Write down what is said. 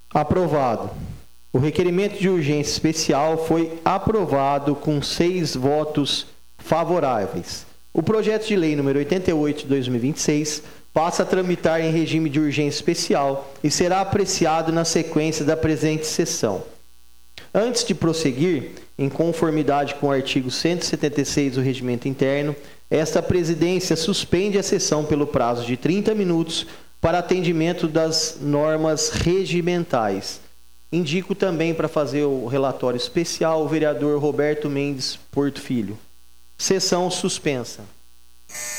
Aprovado. O requerimento de urgência especial foi aprovado com 6 votos favoráveis. O projeto de lei número 88 de 2026 passa a tramitar em regime de urgência especial e será apreciado na sequência da presente sessão. Antes de prosseguir, em conformidade com o artigo 176 do Regimento Interno, esta presidência suspende a sessão pelo prazo de 30 minutos para atendimento das normas regimentais. Indico também para fazer o relatório especial o vereador Roberto Mendes Porto Filho. Sessão suspensa.